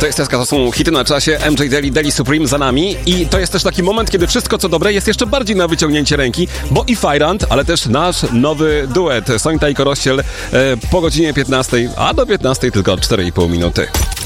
To jest to są hity na czasie, MJ Daily, Daily Supreme za nami i to jest też taki moment, kiedy wszystko co dobre jest jeszcze bardziej na wyciągnięcie ręki, bo i Fajrant, ale też nasz nowy duet Sonita i Korościel po godzinie 15, a do 15 tylko 4,5 minuty.